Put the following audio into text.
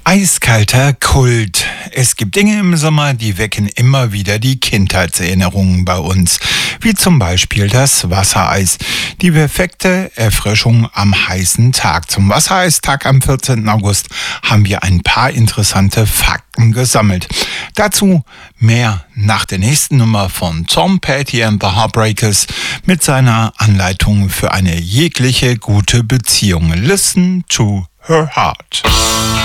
Eiskalter Kult. Es gibt Dinge im Sommer, die wecken immer wieder die Kindheitserinnerungen bei uns. Wie zum Beispiel das Wassereis. Die perfekte Erfrischung am heißen Tag. Zum Wassereistag am 14. August haben wir ein paar interessante Fakten gesammelt. Dazu mehr nach der nächsten Nummer von Tom Petty and the Heartbreakers mit seiner Anleitung für eine jegliche gute Beziehung. Listen to her heart.